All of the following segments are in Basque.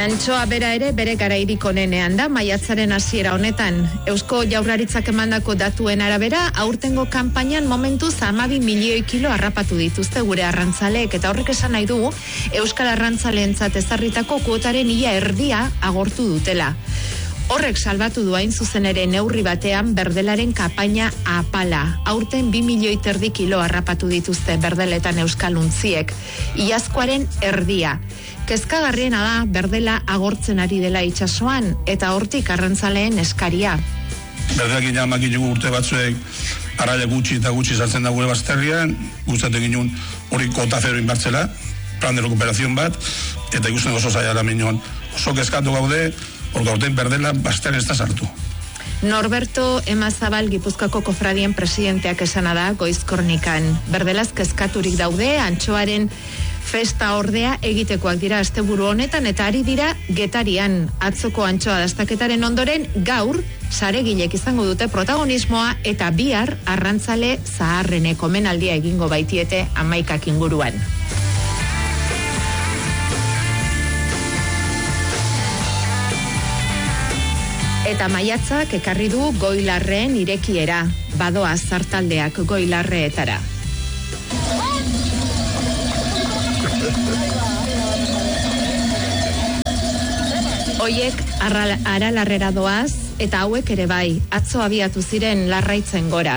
Antxoa bera ere bere garairik onenean da, maiatzaren hasiera honetan. Eusko Jaurlaritzak emandako datuen arabera, aurtengo kanpainan momentuz 12 milioi kilo harrapatu dituzte gure arrantzaleek, eta horrek esan nahi du Euskal arrantzaleentzat ezarritako kuotaren ia erdia agortu dutela. Horrek salbatu du hain zuzen ere neurri batean berdelaren kapaina apala. Aurten 2 milioi terdi kilo harrapatu dituzte berdeletan euskalduntziek. Iazkoaren erdia. Kezkagarriena da berdela agortzen ari dela itsasoan eta hortik arrantzaleen eskaria. Berdeak inamak inigu urte batzuek arraia gutxi eta gutxi sartzen da gure bazterrian, guztatu ginun hori kota zero inbartzela, plan de recuperación bat, eta ikusten oso zaiala minon. Oso kezkatu gaude, hor gaurten berdela bazter ez da sartu. Norberto Emazabal Gipuzkoako kofradien presidenteak esana da Goizkornikan. Berdelaz kezkaturik daude, antxoaren festa ordea egitekoak dira asteburu honetan eta ari dira Getarian. Atzoko antxoa dastaketaren ondoren gaur saregilek izango dute protagonismoa eta bihar arrantzale zaharrenek omenaldia egingo baitiete 11 inguruan. Eta maiatzak ekarri du Goilarreen irekiera, badoa zartaldeak Goilarreetara. Hoiek Aralarrera doaz, eta hauek ere bai, atzo abiatu ziren Larraitzen gora.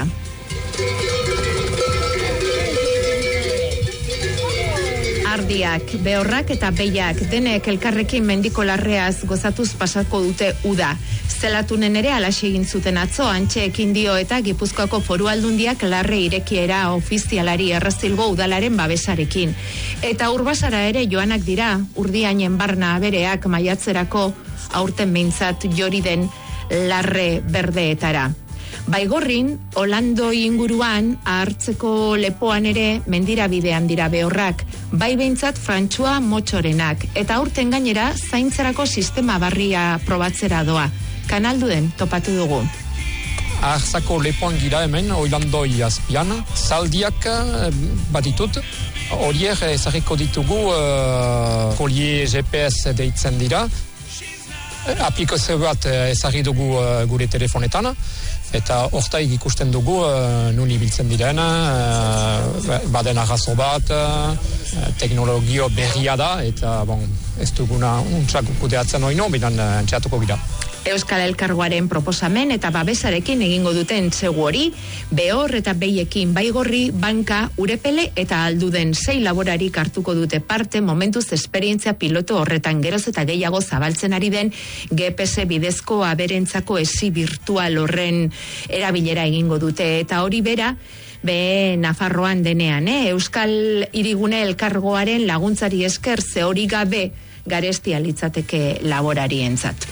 Ardiak, behorrak eta behiak denek elkarrekin mendiko larreaz gozatuz pasako dute uda. Zelatunen ere alaxe egin zuten atzo, antxeekin dio eta Gipuzkoako Foru Aldundiak larre irekiera ofizialari errazilgo udalaren babesarekin. Eta Urbasara ere joanak dira, Urdiainen barna abereak maiatzerako aurten behintzat jori den larre berdeetara. Baigorrin, Olando inguruan, hartzeko lepoan ere mendira bidean dira behorrak, bai behintzat Frantsua Motxorenak, eta aurten gainera zaintzerako sistema barria probatzera doa. Kanalduen topatu dugu. Hartzako lepoan gira hemen, Olandoi azpian, zaldiak baditut, horiek ezarriko ditugu kolier GPS deitzen dira, aplikazio bat ezarri dugu gure telefonetan, eta hortaik ikusten dugu nun ibiltzen diren, baden arrazo bat, teknologio berria da, eta ez duguna untsak kudeatzen oino, bidan entxeatuko gira. Euskal Elkargoaren proposamen eta babesarekin egingo duten segu hori, behor eta behiekin Baigorri, Banka, Urepele eta Alduden 6 laborarik hartuko dute parte momentuz esperientzia piloto horretan geroz eta gehiago zabaltzen ari den GPS bidezko aberentzako esi virtual horren erabilera egingo dute eta hori bera Nafarroan denean, Euskal Hirigune Elkargoaren laguntzari esker ze hori gabe garestia litzateke laborarientzat.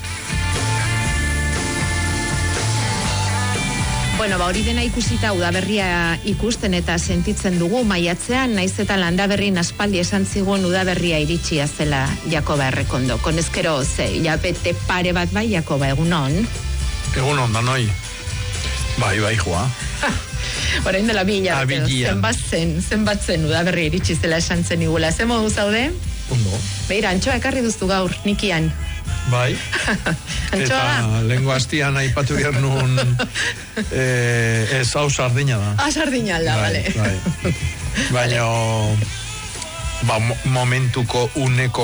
Bueno, hori dena ikusita udaberria ikusten eta sentitzen dugu maiatzean, naiz eta Landaberrin aspaldi esan zigun udaberria iritsia zela Jakoba Errekondo. Konezkero hilabete pare bat bai, Jakoba, egunon? Egunon, danoi. Bai, joa. Orain dela zenbat zen udaberria iritsi zela esan zen igula. Ze modu zaude? Ondo. Beira, antxoa ekarri duztu gaur, nikian. Bai, eta lengo hastian aipatu gernun hau sardina da. Sardina da, bale. Baina momentuko uneko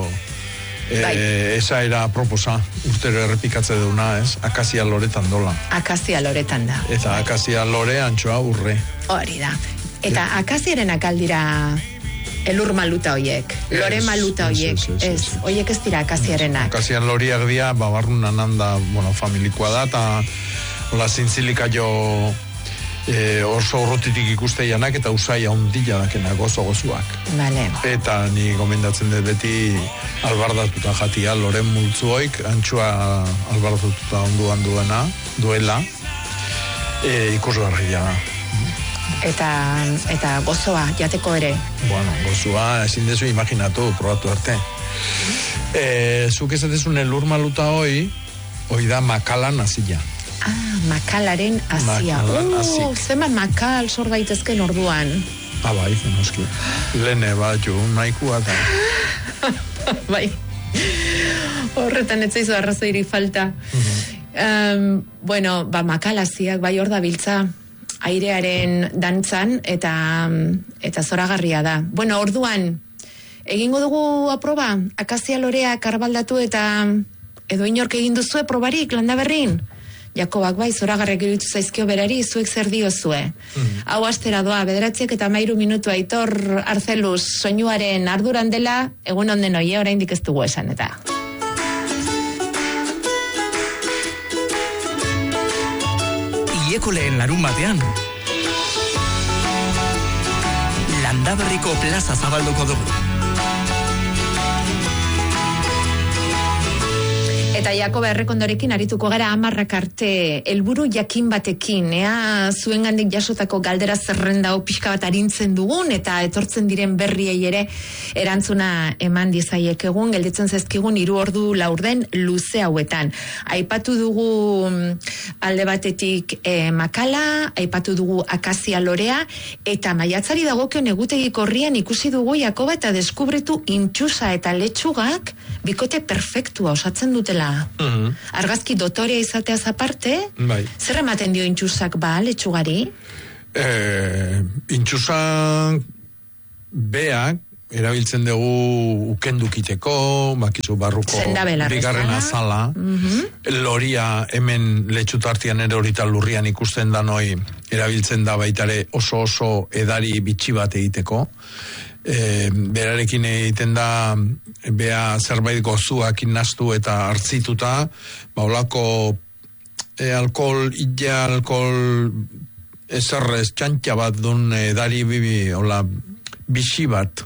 esa era proposa, urtero errepikatze deuna, Akazia loretan dola. Akazia loretan da. Eta akazia lore antxoa urre. Hori da. Eta akaziaren akaldira elur maluta hoiek, lore maluta hoiek, hoiek ez dira akaziarenak. Akazian loriak dira, barrunan handa, familikoa da, eta hola zintzilika jo oso urrotitik ikuste janak, eta usaia ondila dakena gozo-gozuak. Vale. Eta ni gomendatzen dut beti albardatuta jatia, loren multzu hoik, antxua albardatuta onduan duela, ikusgarria da. Eta gozoa, jateko ere. Bueno, gozoa, ezin dezu imaginatu, probatu arte. Zuk ezatezun elur maluta hoi da makalan azia. Makalaren azia. Zeman makal sor daitezken orduan. Bai, zenoski. Lene bat jo, naikua da. Bai. Horretan ez zaizu arrazoirik falta. Bueno, makalaziak bai hor da biltza airearen dantzan eta zoragarria da. Bueno, orduan, egingo dugu aproba? Akazia lorea karbaldatu eta edo inork egin duzue probarik, Landaberrin? Jakobak bai, zoragarriak iruditu zaizkio berari, zuek zer diozue. Hau astera doa, 9:13 minutu Aitor Arzeluz, soinuaren arduran dela, egun onden oie, oraindik ez dugu esan eta. Ieko lehen larun batean, Landaberriko plaza zabalduko dugu. Eta Jakoba Errekondorekin arituko gara 10 arte helburu jakin batekin, zuengandik jasotako galdera zerrenda pixka bat arintzen dugun eta etortzen diren berriei ere erantzuna eman dizaiek egun, gelditzen zaizkigun 3 ordu laurden luze hauetan. Aipatu dugu alde batetik makala, aipatu dugu akazia lorea, eta maiatzari dagokion egutegik horrian ikusi dugu Jakoba eta deskubritu intxusa eta letxugak bikote perfektua osatzen dutela. Argazki dotorea izateaz aparte, bai. Zer ematen dio intxusak letxugari? Intxusak beak erabiltzen dugu ukendukiteko, bakizu barruko bigarren azala, loria hemen letxutartian ere horita lurrian ikusten da noi, erabiltzen da baitare oso edari bitxi bat egiteko. Berarekin egiten da bea zerbait gozuak inaztu eta hartzituta, olako alkohol ezerrez txantxa bat dun edari bixi bat,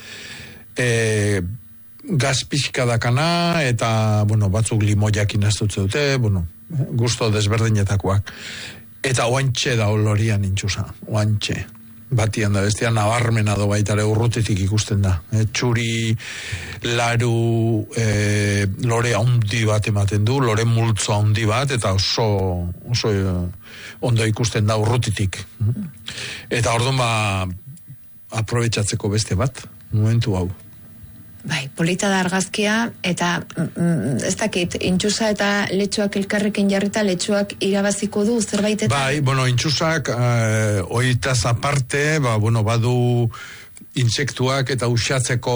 gaz pixka dakana eta batzuk limoiak inaztutze dute, gusto desberdinetakoak, eta oantxe da olorian intxusa, oantxe batian da bestia nabarmena do baitare urrutitik ikusten da. Txuri, laru, lore handi bat ematen du, lore multzo handi bat, eta oso ondo ikusten da urrutitik. Eta orduan aprobetxatzeko beste bat, momentu hau. Bai, polita da argazkia, eta ez dakit, intxusa eta letxuak elkarrekin jarrita, letxuak irabaziko du zerbaitetan? Bai, intxusak, oitaz aparte, badu insektuak eta usatzeko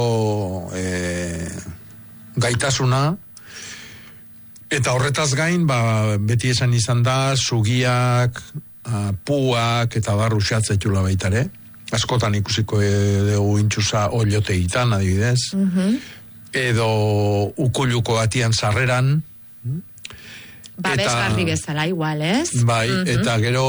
gaitasuna, eta horretaz gain, beti esan izan da, sugiak, puak, eta bar usatzetula baitare. Askotan ikusiko dugu intxusa oliotegitan, adibidez. Edo ukuluko batian sarreran. Babesgarri bezala, igual, ez? Bai, eta gero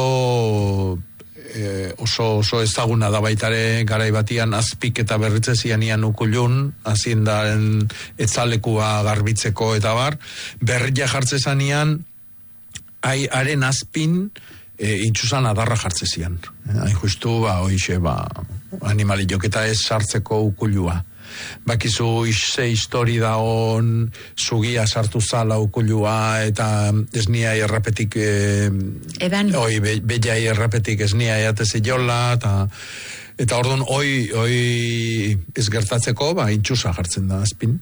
oso ezaguna da baitare garai batian azpik eta berritze zianian ukulun, hazien daren etzalekua garbitzeko eta bar, berria jartze zanian, haren azpin, intxusan adarra jartze zian. Hain justu, hoixe, animali joketa ez sartzeko ukulua. Bakizu izze histori da on, sugia sartu zala ukulua, eta esnia errapetik, bella errapetik esnia eateze jola, eta orduan, hoi ez gertatzeko, intxusa jartzen da, azpin.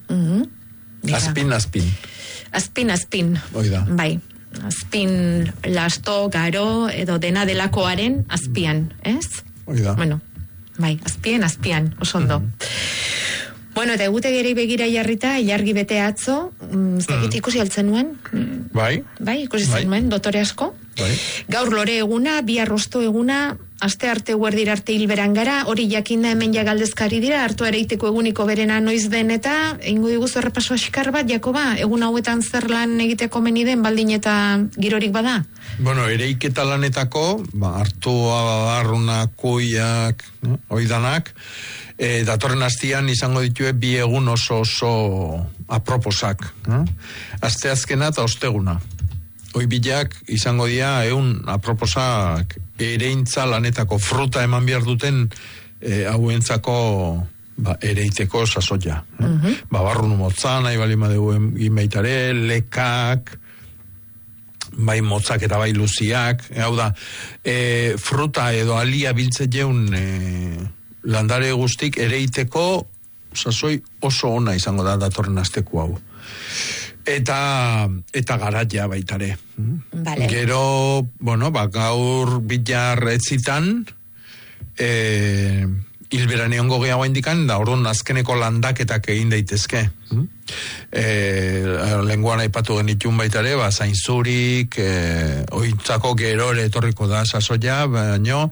Azpin. Hoi da. Bai. Azpin, lasto, garo, edo dena delakoaren azpian, ez? Oida. Bueno, bai, azpian, oso ondo. Bueno, eta egutegi begira jarrita, ilargi bete atzo, zekit ikusi altzen nuen? Bai, ikusi zenuen, dotore asko? Bai. Gaur lore eguna, bihar rosto eguna, aste arte guerdir arte hilberan gara, hori jakinda hemen galdezkari dira, hartu ereiteko eguniko berena noiz den, eta ingo diguz errepaso askar bat, Jakoba, egun hauetan zer lan egiteko meni den, baldin eta girorik bada? Bueno, ereiketa lanetako, hartua, barruna, kuiak, oidanak, datorren astian izango ditue bi egun oso aproposak. Asteazkena eta osteguna. Hoi bilak izango dira aproposak ereintza lanetako fruta eman behar duten hauentzako ereiteko sasoia. Barrunu motzan, nahi bali madegu inbaitare, lekak, bai motzak eta bai luziak, hau da, fruta edo alia biltze jeun landare guztik ereiteko sasoi oso ona izango da datorren asteko hau. Eta garaia baitare. Vale. Gero, gaur bilar etzitan, hilberan egongo gehiago indikan, da orduan azkeneko landaketak egin daitezke. Lenguan aipatu genitun baitare, zainzurik, ointzako gerore etorriko da sasoia, baino,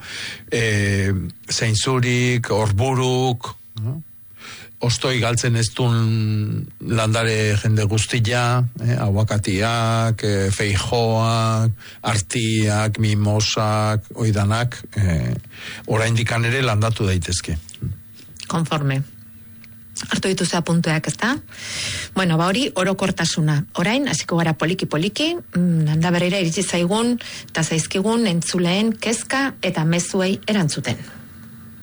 zainzurik, orburuk, ostoi galtzen ez duen landare jende guztia, aguakatiak, feijoak, artiak, mimosak, oidanak, oraindikan ere landatu daitezke. Konforme. Hartu dituzea puntuak, ezta? Bueno, hori orokortasuna. Orain, hasiko gara poliki-poliki, Landaberrira iritsi zaigun, eta zaizkigun entzuleen kezka eta mezuei erantzuten.